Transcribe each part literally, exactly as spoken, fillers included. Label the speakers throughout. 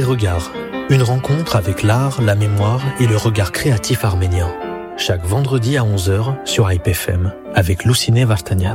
Speaker 1: Art et regard, une rencontre avec l'art, la mémoire et le regard créatif arménien. Chaque vendredi à onze heures sur I P F M avec Lousiné Vartanian.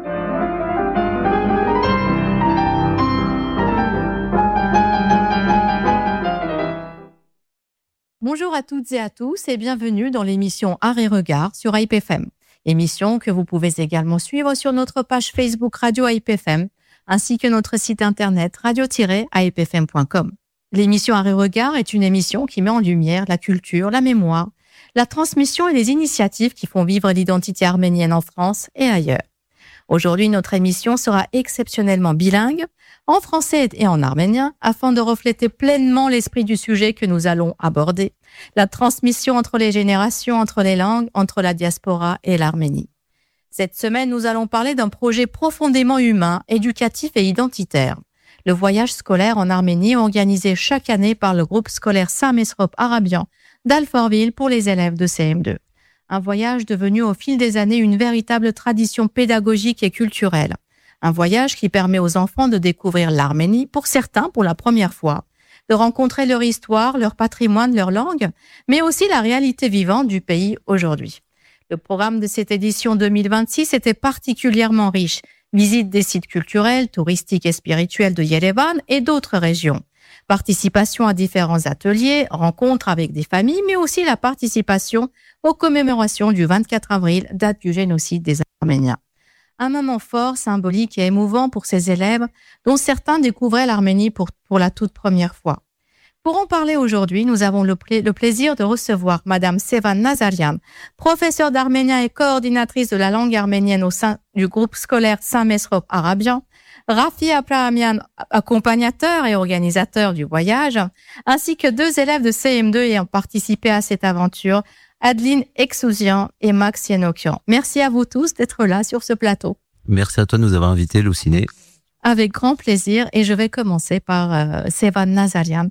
Speaker 2: Bonjour à toutes et à tous et bienvenue dans l'émission Art et regard sur I P F M. Émission que vous pouvez également suivre sur notre page Facebook Radio I P F M ainsi que notre site internet radio tiret I P F M point com. L'émission Art et regard est une émission qui met en lumière la culture, la mémoire, la transmission et les initiatives qui font vivre l'identité arménienne en France et ailleurs. Aujourd'hui, notre émission sera exceptionnellement bilingue, en français et en arménien, afin de refléter pleinement l'esprit du sujet que nous allons aborder, la transmission entre les générations, entre les langues, entre la diaspora et l'Arménie. Cette semaine, nous allons parler d'un projet profondément humain, éducatif et identitaire. Le voyage scolaire en Arménie organisé chaque année par le groupe scolaire Saint-Mesrop Arabian d'Alfortville pour les élèves de C M deux. Un voyage devenu au fil des années une véritable tradition pédagogique et culturelle. Un voyage qui permet aux enfants de découvrir l'Arménie, pour certains pour la première fois, de rencontrer leur histoire, leur patrimoine, leur langue, mais aussi la réalité vivante du pays aujourd'hui. Le programme de cette édition deux mille vingt-six était particulièrement riche. Visite des sites culturels, touristiques et spirituels de Yerevan et d'autres régions. Participation à différents ateliers, rencontres avec des familles, mais aussi la participation aux commémorations du vingt-quatre avril, date du génocide des Arméniens. Un moment fort, symbolique et émouvant pour ces élèves, dont certains découvraient l'Arménie pour, pour la toute première fois. Pour en parler aujourd'hui, nous avons le, pla- le plaisir de recevoir Madame Sevan Nazarian, professeure d'arménien et coordinatrice de la langue arménienne au sein du groupe scolaire Saint-Mesrop Arabian, Rafi Abrahamian, accompagnateur et organisateur du voyage, ainsi que deux élèves de C M deux ayant participé à cette aventure, Adeline Exouzian et Max Yenokian. Merci à vous tous d'être là sur ce plateau.
Speaker 3: Merci à toi de nous avoir invités, Lousiné.
Speaker 2: Avec grand plaisir, et je vais commencer par euh, Sevan Nazarian.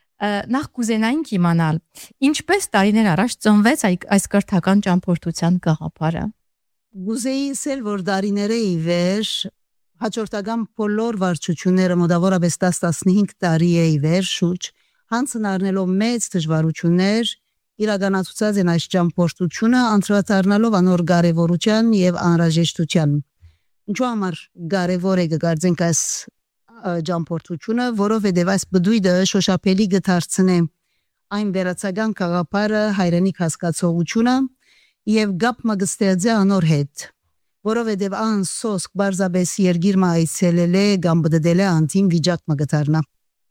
Speaker 2: Նախ կուզենային իմանալ, ինչպես տարիներ առաջ ծնվեց այս կրթական ճամփորդության գաղափարը։
Speaker 4: Գուզեի ասել, որ դարիները ի վեր հաջորդական բոլոր վարչությունները մոտավորապես դես տասնհինգ տարի է ի վեր շուտ հանցն առնելով մեծ դժվարություններ իրականացուցած են այս ճամփորդությունը անդրադառնալով անոր կարևորության եւ անհրաժեշտության։ Ինչու համար կարևոր է գարձենք այս ճամփորդությունը, որովհետև այս բդույթը շոշափելի կդարձնե այն վերացական գաղափարը հայրենիք հասկացողությունը եւ գապ մգստեձե անոր հետ, որովհետև ան սոսկ բարձաբես երգիր մայցելել է կամ բդդել է անտիմ վիճակ մգտարնա։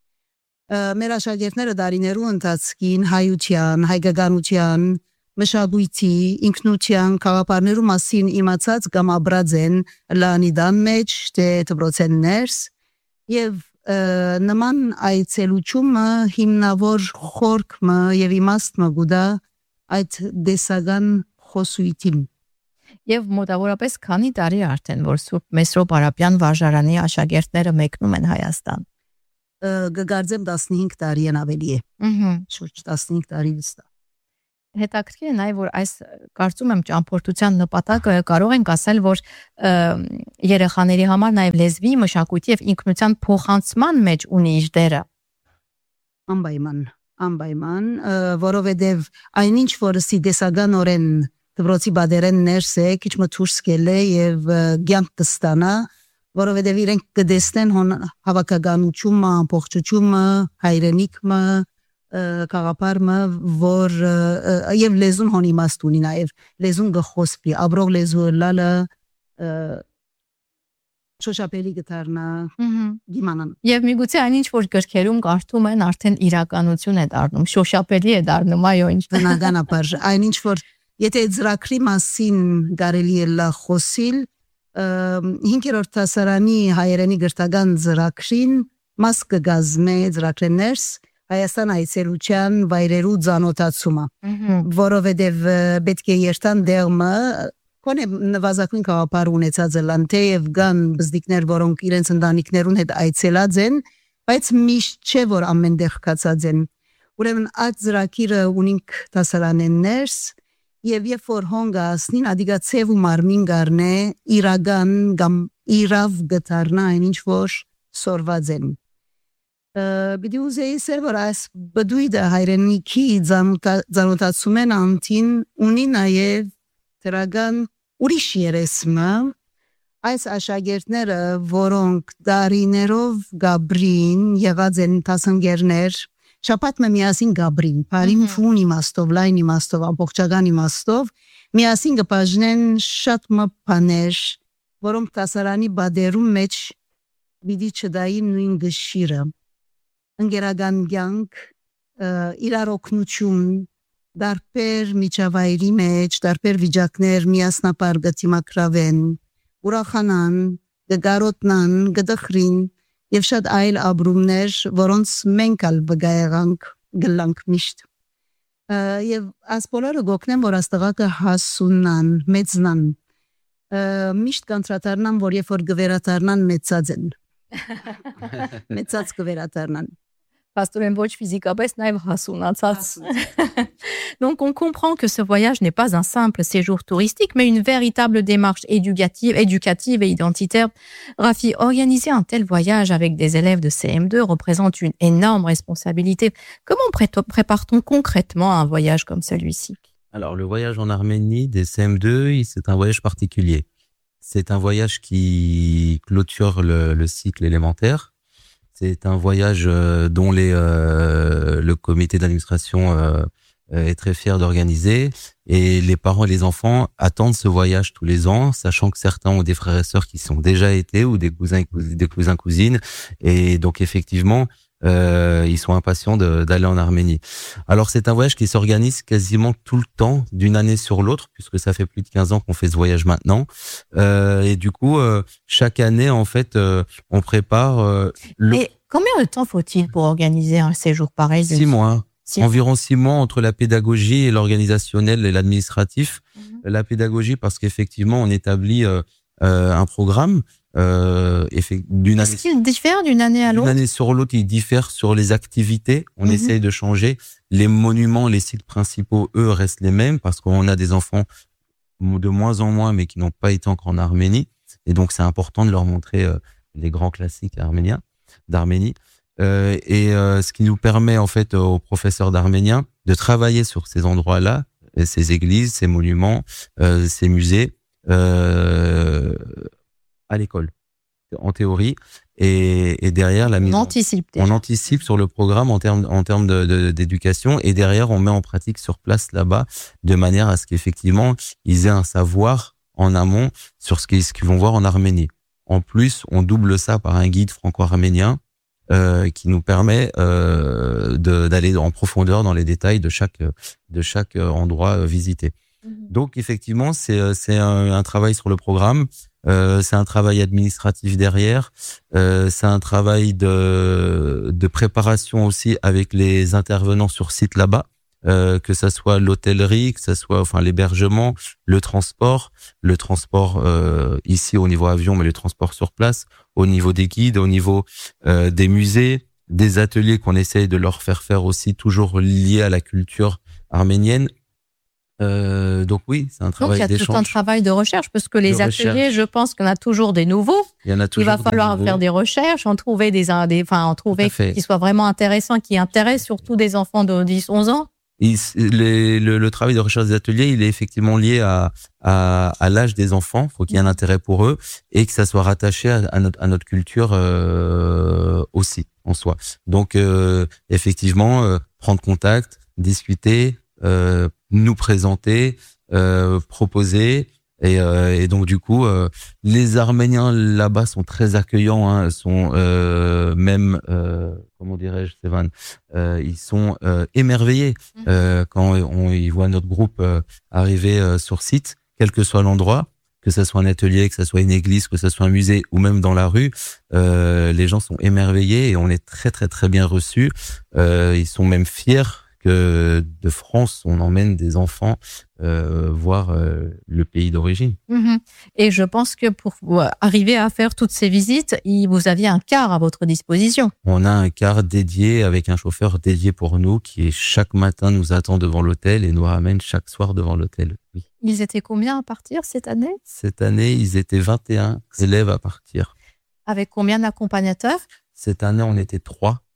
Speaker 4: Մեր աշակերտները դարիներու ընթացքին հայության, հայկականության, մշակույթի, ինքնության, գաղափարներու մասին իմացած կամ ապրած են լանիդան մեջ, թե դպրոցներս Եվ նման այցելությունը հիմնավոր խորքը եւ իմաստը գուտա այդ դեսական խոսույթին։
Speaker 2: Եվ մոտավորապես քանի տարի արդեն որ Սուրբ Մեսրոպ Արաբյան վարժարանի աշակերտները մեկնում են Հայաստան։
Speaker 4: Գկարձեմ տասնհինգ տարի են ավելի է։ Ահա, շուրջ տասնհինգ տարի վստահ։
Speaker 2: Հետաքրքիր է նաև որ այս կարծում եմ ճամփորդության նպատակը կարող ենք ասել որ երեխաների համար նաև լեզվի, մշակույթի եւ ինքնության փոխանցման մեջ ունի իր դերը։
Speaker 4: Անպայման, անպայման, որովհետեւ այնինչ որ սիդեսական օրեն դպրոցի բادرեն ներս է, քիչ մը դուրս գել է եւ ցանկ կստանա, որովհետեւ իրենք կդեսնեն հավաքականությունը, ամբողջությունը, հայրենիքը Կաղապարմը, որ և լեզուն հոն իմաստ ունի նաև, լեզուն գխոսպի, աբրող լեզու լալը շոշապելի գտարնա գիմանան։
Speaker 2: Եվ միգուցե այն ինչ որ գրքերում կարդում են արդեն իրականություն է դառնում, շոշապելի է դառնում, այո ինչ։
Speaker 4: Բնականաբար, այն ինչ որ եթե ծրագրի մասին կարելի է լա խոսիլ, հինգերորդ դասարանի հայերենի գրթական ծրագրին մաս կգազմե ծրագրերս Հայաստան այցելության վայրերու ծանոթացումը, որովհետև պետք է երթան դեղմը, կոնե նվազագույն գաղափար ունեցած են, թեև կան բզդիկներ, որոնք իրենց ընտանիքներուն հետ այցելած են, բայց միշտ չէ, որ ամեն տեղ կացած են։ Ուրեմն այդ ծրագիրը ունենք դասարաններս, եւ երբ որ հոնգ ասնին, ադիգա ցև ու մարմին գարնե, իրական կամ իրավ գտարնա այն ինչ որ սորված են։ Բիդի ուզեի սեր, որ այս բդույդը հայրենիքի ծանոթացում են անտին ունի նաև դրական ուրիշ երեսմը, այս աշակերտները, որոնք դարիներով գաբրին, եղած են տասնգերներ, շապատ մը միասին գաբրին, պարին ֆուն իմաստով, լայն իմաստով, ամբողջական իմաստով, միասին գպաժնեն շատ մը պաներ, որոնք տասարանի բադերում մեջ բիդի չդային նույն գշիրը, ընգերական կյանք, իրար օգնություն, դարբեր միջավայրի մեջ, դարբեր վիճակներ միասնապար գտիմակրավեն, ուրախանան, գգարոտնան, գդխրին եւ շատ այլ ապրումներ, որոնց մենք ալ բգայեղանք գլանք միշտ։ Եվ այս բոլորը գոքնեն, որ աստղակը հասունան, մեծնան, միշտ կանտրատարնան, որ երբ որ գվերատարնան մեծած են, մեծած գվերատարնան։
Speaker 2: Pastorem Boch physiquement, naïv hassounatz. Donc on comprend que ce voyage n'est pas un simple séjour touristique, mais une véritable démarche éducative, éducative et identitaire. Rafi, organiser un tel voyage avec des élèves de C M deux représente une énorme responsabilité. Comment pré- prépare-t-on concrètement un voyage comme celui-ci?
Speaker 3: Alors le voyage en Arménie des C M deux, c'est un voyage particulier. C'est un voyage qui clôture le, le cycle élémentaire. C'est un voyage dont les, euh, le comité d'administration euh, est très fier d'organiser, et les parents et les enfants attendent ce voyage tous les ans, sachant que certains ont des frères et sœurs qui sont déjà été, ou des cousins, des cousins cousines, et donc effectivement euh, ils sont impatients de, d'aller en Arménie. Alors c'est un voyage qui s'organise quasiment tout le temps, d'une année sur l'autre, puisque ça fait plus de quinze ans qu'on fait ce voyage maintenant, euh, et du coup euh, chaque année en fait euh, on prépare euh, le...
Speaker 2: Et combien de temps faut-il pour organiser un séjour pareil?
Speaker 3: Six mois. Six Environ six mois entre la pédagogie et l'organisationnel et l'administratif. Mm-hmm. La pédagogie parce qu'effectivement on établit euh, euh, un programme euh, d'une année.
Speaker 2: Est-ce qu'il diffère d'une année à l'autre?
Speaker 3: D'une année sur l'autre, il diffère sur les activités. On mm-hmm. essaye de changer. Les monuments, les sites principaux, eux, restent les mêmes parce qu'on a des enfants de moins en moins, mais qui n'ont pas été encore en Arménie. Et donc c'est important de leur montrer euh, les grands classiques arméniens, d'Arménie. Euh, et euh, ce qui nous permet en fait aux professeurs d'arménien de travailler sur ces endroits-là, ces églises, ces monuments, euh, ces musées, euh, à l'école, en théorie, et, et derrière la mise,
Speaker 2: on anticipe,
Speaker 3: on anticipe sur le programme en termes en termes de, de, d'éducation, et derrière on met en pratique sur place là-bas de manière à ce qu'effectivement ils aient un savoir en amont sur ce qu'ils, ce qu'ils vont voir en Arménie. En plus, on double ça par un guide franco-arménien euh, qui nous permet euh, de, d'aller en profondeur dans les détails de chaque de chaque endroit visité. Mmh. Donc effectivement, c'est c'est un, un travail sur le programme, euh, c'est un travail administratif derrière, euh, c'est un travail de de préparation aussi avec les intervenants sur site là-bas. Euh, que ça soit l'hôtellerie, que ça soit enfin l'hébergement, le transport, le transport euh, ici au niveau avion, mais le transport sur place, au niveau des guides, au niveau euh, des musées, des ateliers qu'on essaye de leur faire faire aussi, toujours liés à la culture arménienne. Euh, donc oui, c'est un travail d'échange. Donc il y a
Speaker 2: tout un travail de recherche, parce que les de ateliers, recherche. Je pense qu'on a toujours des nouveaux.
Speaker 3: Il y en a toujours.
Speaker 2: Il va falloir
Speaker 3: des
Speaker 2: faire des recherches, en trouver des, des enfin en trouver qui soient vraiment intéressants, qui intéressent surtout des enfants de dix, onze ans.
Speaker 3: Il, les, le, le travail de recherche des ateliers, il est effectivement lié à, à, à l'âge des enfants. Il faut qu'il y ait un intérêt pour eux et que ça soit rattaché à, à, notre, à notre culture euh, aussi en soi. Donc euh, effectivement, euh, prendre contact, discuter, euh, nous présenter, euh, proposer. Et, euh, et donc du coup, euh, les Arméniens là-bas sont très accueillants, hein, sont euh, même, euh, comment dirais-je, Sévan, euh, ils sont euh, émerveillés euh, quand on, ils voient notre groupe euh, arriver euh, sur site, quel que soit l'endroit, que ce soit un atelier, que ce soit une église, que ce soit un musée ou même dans la rue, euh, les gens sont émerveillés et on est très très très bien reçus. Euh, ils sont même fiers que de France, on emmène des enfants euh, voir euh, le pays d'origine.
Speaker 2: Mmh. Et je pense que pour arriver à faire toutes ces visites, vous aviez un car à votre disposition.
Speaker 3: On a un car dédié avec un chauffeur dédié pour nous qui chaque matin nous attend devant l'hôtel et nous ramène chaque soir devant l'hôtel. Oui.
Speaker 2: Ils étaient combien à partir cette année?
Speaker 3: Cette année, ils étaient vingt et un élèves à partir.
Speaker 2: Avec combien d'accompagnateurs?
Speaker 3: Cette année, on était trois.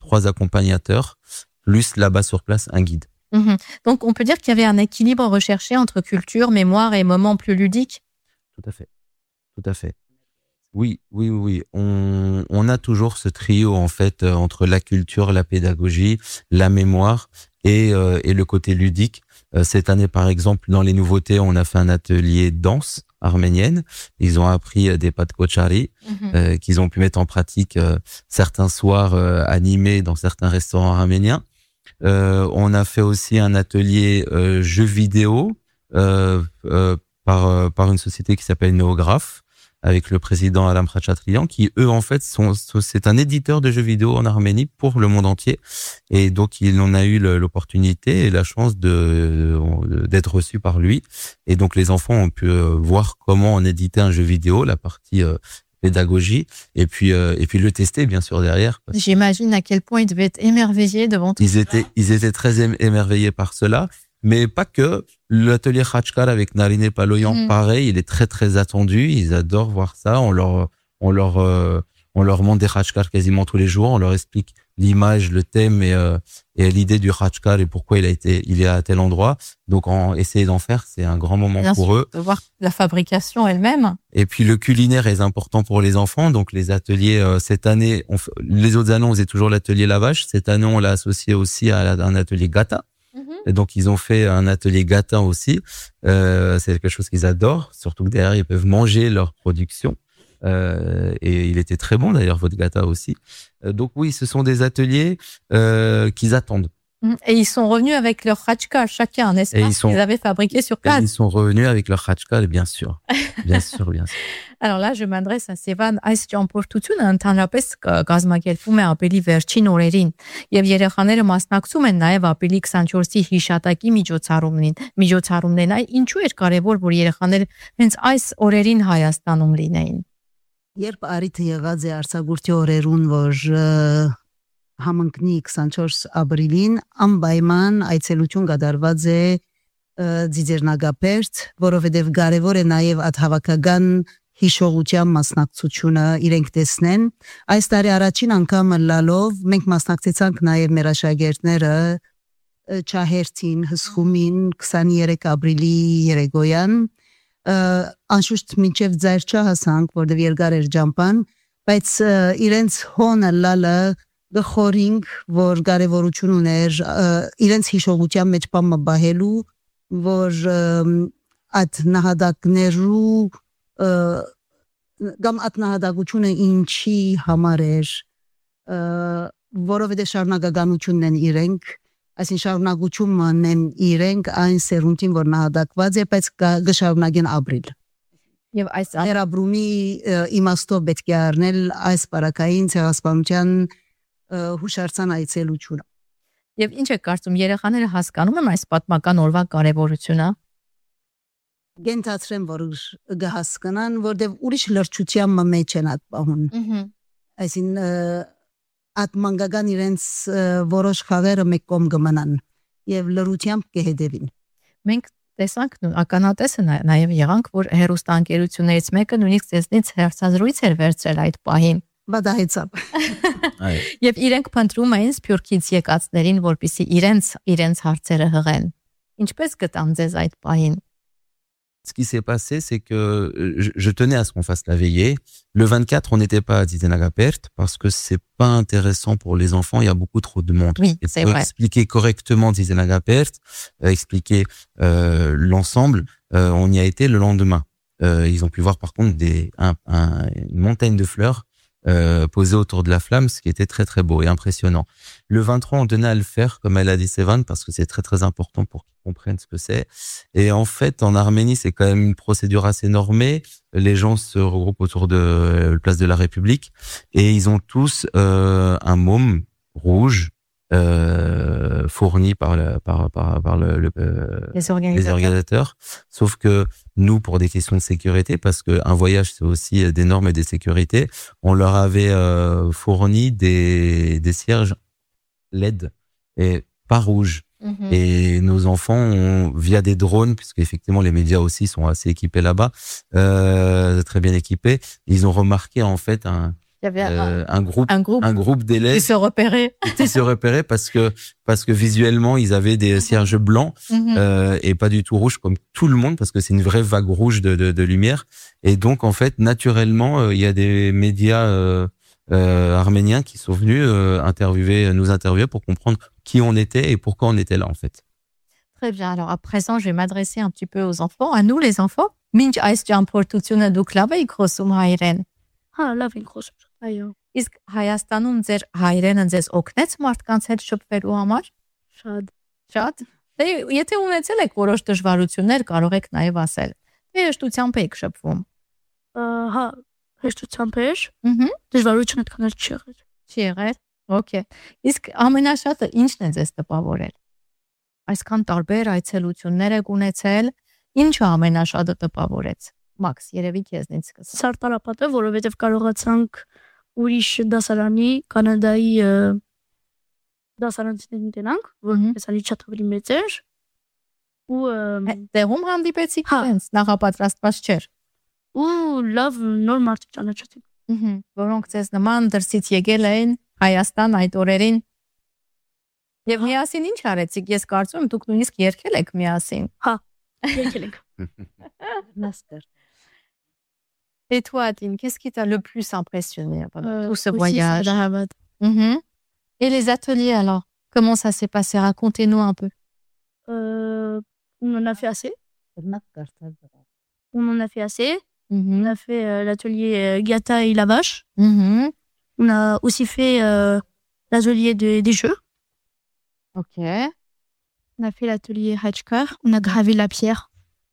Speaker 3: trois accompagnateurs, plus là-bas sur place, un guide.
Speaker 2: Mmh. Donc, on peut dire qu'il y avait un équilibre recherché entre culture, mémoire et moments plus ludiques.
Speaker 3: Tout à fait. Tout à fait. Oui, oui, oui. On, on a toujours ce trio, en fait, euh, entre la culture, la pédagogie, la mémoire et, euh, et le côté ludique. Euh, cette année, par exemple, dans les nouveautés, on a fait un atelier danse arménienne. Ils ont appris des pas de kochari, mmh. euh, qu'ils ont pu mettre en pratique euh, certains soirs euh, animés dans certains restaurants arméniens. Euh, on a fait aussi un atelier euh, jeux vidéo euh, euh, par euh, par une société qui s'appelle Néographe, avec le président Alam Khachatrian, qui eux en fait sont c'est un éditeur de jeux vidéo en Arménie pour le monde entier, et donc il en a eu l'opportunité et la chance de d'être reçu par lui, et donc les enfants ont pu voir comment on éditait un jeu vidéo, la partie euh, pédagogie, et puis euh, et puis le tester bien sûr derrière.
Speaker 2: J'imagine à quel point ils devaient être émerveillés devant tout
Speaker 3: ils
Speaker 2: ça.
Speaker 3: étaient ils étaient très émerveillés par cela, mais pas que. L'atelier Khachkar avec Narine Paloyan, mmh. pareil, il est très très attendu, ils adorent voir ça, on leur on leur euh, on leur montre des Khachkar quasiment tous les jours, on leur explique l'image, le thème et euh, et l'idée du Khachkar et pourquoi il a été il est à tel endroit. Donc en essayer d'en faire, c'est un grand moment
Speaker 2: Bien
Speaker 3: pour
Speaker 2: sûr,
Speaker 3: eux.
Speaker 2: De voir la fabrication elle-même.
Speaker 3: Et puis le culinaire est important pour les enfants, donc les ateliers euh, cette année, on, les autres années on faisait toujours l'atelier lavage, cette année on l'a associé aussi à un atelier gata. Et donc, ils ont fait un atelier gâtin aussi. Euh, c'est quelque chose qu'ils adorent, surtout que derrière, ils peuvent manger leur production. Euh, et il était très bon, d'ailleurs, votre gâtin aussi. Euh, donc, oui, ce sont des ateliers euh, qu'ils attendent.
Speaker 2: Et ils sont revenus avec leur khachkar, chacun, n'est-ce pas,
Speaker 3: sont,
Speaker 2: qu'ils avaient fabriqué sur place.
Speaker 3: Ils sont revenus avec leur khachkar, bien sûr. Bien sûr, bien sûr.
Speaker 2: Alors là, je m'adresse à Sevan. Այս ճամփորդությունը ընդհանրապես կազմակերպվում է ապրիլի վերջին օրերին, եւ երեխաները մասնակցում են նաեւ ապրիլի քսանչորսի հիշատակի միջոցառումին։ Միջոցառումներն այն ինչու էր կարեւոր, որ երեխաները հենց այս օրերին Հայաստանում լինեին։
Speaker 4: Երբ արիթը եղած է արձակուրդի օրերուն, որ համընկնի քսանչորս ապրիլին, անպայման այցելություն կատարված է Ձիձեռնագապերտ, որովհետև կարևոր է նաև այդ հավաքական հիշողության մասնակցությունը իրենք տեսնեն։ Այս տարի առաջին անգամ լալով մենք մասնակցեցանք նաև մեր աշակերտները Չահերթին, Հսխումին, քսաներեք ապրիլի երեկոյան, անշուշտ մինչև ձայր չհասանք, որտեղ երկար էր ճամփան, բայց իրենց հոնը լալը գխորինք, որ կարևորություն ուներ իրենց հիշողության մեջ բամը բահելու, որ այդ նահատակներու կամ այդ նահատակությունը ինչի համար էր, որովհետև շարունակականությունն են իրենք, այսին շարունակությունն են իրենք այն սերունդին, որ նահատակված է, բայց կշարունակեն ապրիլ։ Եվ այս հերաբրումի իմաստով պետք է առնել այս բարակային ցեղասպանության հուշարձան այցելությունը։
Speaker 2: Եվ ինչ է կարծում, երեխաները հասկանում են այս պատմական օրվա կարևորությունը։
Speaker 4: Գենթացրեմ, որ կհասկանան, որտեղ ուրիշ լրջության մեջ են այդ պահուն։ Այսին այդ մանկական իրենց որոշ խաղերը մեկ կողմ կմնան եւ լրությամբ կհետևին։
Speaker 2: Մենք տեսանք ականատեսը նաեւ եղանք, որ հերոստանգերություններից մեկը նույնիսկ ցեզնից հարցազրույց էր վերցրել այդ պահին։
Speaker 4: Բադահեցավ։
Speaker 2: Եվ իրենք փնտրում էին Սփյուռքից եկածներին, որպեսզի իրենց իրենց հարցերը հղեն։ Ինչպես գտան ձեզ այդ պահին։
Speaker 3: Ce qui s'est passé, c'est que je, je tenais à ce qu'on fasse la veillée. Le vingt-quatre, on n'était pas à Dzizenagapert parce que c'est pas intéressant pour les enfants. Il y a beaucoup trop de monde.
Speaker 2: Oui, c'est vrai.
Speaker 3: Expliquer correctement Dzizenagapert, euh, expliquer euh, l'ensemble. Euh, on y a été le lendemain. Euh, ils ont pu voir par contre des un, un, une montagne de fleurs euh, posées autour de la flamme, ce qui était très très beau et impressionnant. Le vingt-trois, on tenait à le faire, comme elle a dit Sevan, parce que c'est très très important pour qu'ils comprennent ce que c'est. Et en fait, en Arménie, c'est quand même une procédure assez normée. Les gens se regroupent autour de la place de la République et ils ont tous euh, un môme rouge euh, fourni par le, par par par le, le euh,
Speaker 2: les, organisateurs.
Speaker 3: les organisateurs. Sauf que nous, pour des questions de sécurité, parce que un voyage c'est aussi des normes et des sécurités, on leur avait euh, fourni des des cierges L E D et pas rouge. Mmh. Et nos enfants ont, via des drones, puisque effectivement les médias aussi sont assez équipés là-bas, euh, très bien équipés, ils ont remarqué en fait un
Speaker 2: Il y avait
Speaker 3: euh, un groupe,
Speaker 2: un groupe,
Speaker 3: un groupe d'élèves
Speaker 2: qui se repéraient.
Speaker 3: qui se repéraient parce que parce que visuellement ils avaient des cierges blancs
Speaker 2: Mhm.
Speaker 3: euh, et pas du tout rouges comme tout le monde parce que c'est une vraie vague rouge de de, de lumière et donc en fait naturellement euh, il y a des médias euh, euh, arméniens qui sont venus euh, interviewer nous interviewer pour comprendre qui on était et pourquoi on était là en fait.
Speaker 2: Très bien. Alors à présent, je vais m'adresser un petit peu aux enfants, à nous les enfants. Մինչ այս ճամփորդությունը դուք լավ եք խոսում հայերեն։
Speaker 5: Հա, լավ ենք խոսում։ Այո,
Speaker 2: Իսկ Հայաստանում ձեր հայերենը ձեզ օգնեց մարդկանց հետ շփվելու համար։
Speaker 5: շատ։
Speaker 2: Շատ։ Դե եթե ունեցել եք որոշ դժվարություններ, կարող եք նաև ասել։ Դե հեշտությամբ եք շփվում։
Speaker 5: Ա, Հա, հեշտությամբ էր,
Speaker 2: Ահա։
Speaker 5: դժվարություն այդքան էլ չի եղել։
Speaker 2: Չի եղել։ Okay։ Իսկ ամենաշատը ի՞նչն է ձեզ տպավորել։ Այսքան տարբեր այցելություններ եք ունեցել, ինչը ամենաշատը տպավորեց։ Մաքս, երևի քեզնից սկսած։
Speaker 5: Սարտարապատը, որովհետև կարողացանք ուրիշ դասարանի Կանադայի ը, դասարանցիներին տենանք, որ
Speaker 2: Ահա։
Speaker 5: հեսանի շատ ավելի մեծ էր ու ը,
Speaker 2: Տեղում հանդիպեցիք
Speaker 5: Հա։
Speaker 2: տենց, նախապատրաստված չէր։
Speaker 5: ու լավ նոր մարդ ճանաչեցինք։
Speaker 2: Ահա։ Որոնք ձեզ նման դրսից եկել էին Հայաստան այդ օրերին։ Եվ միասին ինչ արեցիք։ Ես կարծում եմ դուք նույնիսկ երգել եք միասին։
Speaker 5: Եկել ենք։
Speaker 4: Master.
Speaker 2: Et toi, Adine, qu'est-ce qui t'a le plus impressionné pendant
Speaker 5: Euh,
Speaker 2: tout ce
Speaker 5: aussi,
Speaker 2: voyage?
Speaker 5: Sardarabat.
Speaker 2: Mhm. Et les ateliers alors? Comment ça s'est passé? Racontez-nous un peu.
Speaker 5: Euh, on en a fait assez.
Speaker 4: Դրնակ կարդալ։
Speaker 5: On en a fait assez. On
Speaker 2: Mhm.
Speaker 5: a fait euh, l'atelier euh, Gata et la vache.
Speaker 2: Mhm.
Speaker 5: On a aussi fait euh, l'atelier de- des jeux.
Speaker 2: Ok.
Speaker 5: On a fait l'atelier Hatchkar. On a gravé la pierre.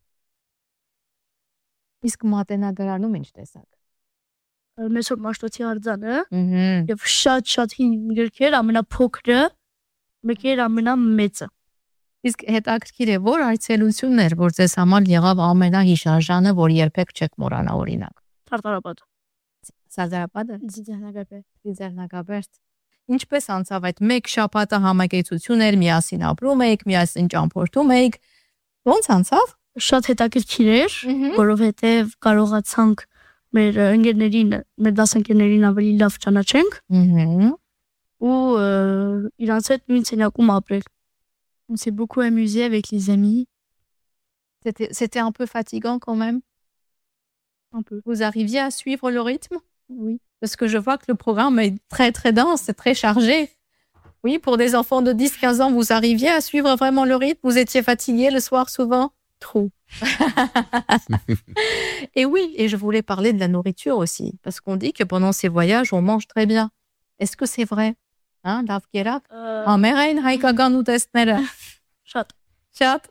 Speaker 2: Իսկ մատենադարանում ինչ տեսակ?
Speaker 5: Euh, Մեծ որ մաշտոցի արձանը
Speaker 2: Mhm.
Speaker 5: եւ շատ շատ հին գրքեր, ամենափոքրը, մեկ էր ամենամեծը։
Speaker 2: Իսկ հետաքրքիր է, որ այցելությունն էր, որ ձեզ համար եղավ ամենահիշարժանը, որ երբեք չեք մոռանա օրինակ։
Speaker 5: Տարտարապատ։
Speaker 2: Սարդարապատը,
Speaker 5: Ձիձանագապե։
Speaker 2: Ձեռնագաբերդ։ Ինչպես անցավ այդ մեկ շաբաթը համագեցություն էր, միասին ապրում եք, միասին ճամփորդում եք։ Ոնց անցավ?
Speaker 5: Շատ հետաքրքիր էր, որովհետեւ կարողացանք մեր ը, ընկերներին, մեր դասընկերներին ավելի լավ ճանաչենք
Speaker 2: Mhm.
Speaker 5: ու ը, իրանց հետ նույն սենյակում ապրել։
Speaker 6: On s'est beaucoup amusé avec les amis.
Speaker 2: C'était, c'était un peu fatigant quand même.
Speaker 5: Un peu.
Speaker 2: Vous arriviez à suivre le rythme?
Speaker 5: Oui.
Speaker 2: Parce que je vois que le programme est très très dense, c'est très chargé. Oui, pour des enfants de dix quinze ans, vous arriviez à suivre vraiment le rythme? Vous étiez fatigué le soir souvent?
Speaker 5: Trop.
Speaker 2: Et oui, et je voulais parler de la nourriture aussi, parce qu'on dit que pendant ces voyages, on mange très bien. Est-ce que c'est vrai? Hein, լավ կերակ։
Speaker 5: Ը,
Speaker 2: Ամերային հայկական ուտեստները։
Speaker 5: Շատ։
Speaker 2: Շատ։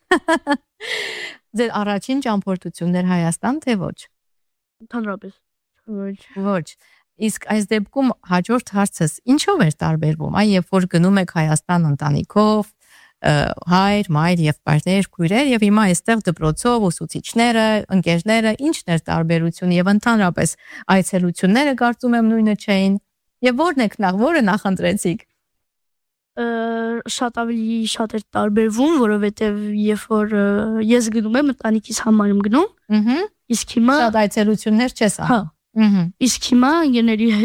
Speaker 2: Ձեր առաջին ճամփորդություններ Հայաստան թե ոչ?
Speaker 5: Ընդհանրապես։ Ոչ։
Speaker 2: Ոչ։ Իսկ այս դեպքում հաջորդ հարցս ինչով էր տարբերվում, այ երբ որ գնում եք Հայաստան ընտանիքով, ը, հայր, մայր եւ պարտեր, քույրեր եւ հիմա այստեղ դպրոցով ուսուցիչները, ընկերները, ինչն էր տարբերությունը եւ ընդհանրապես այցելությունները կարծում եմ նույնը չէին։ Եվ ո՞րն եք նախ, ո՞րը նախընտրեցիք։
Speaker 5: Ը, Շատ ավելի շատ էր տարբերվում, որովհետեւ երբ որ ը, ես գնում եմ ընտանիքիս համար եմ գնում,
Speaker 2: Ահա։
Speaker 5: իսկ հիմա
Speaker 2: Շատ այցելություններ չես անում։
Speaker 5: հա,
Speaker 2: Ահա։
Speaker 5: իսկ հիմա ընկերների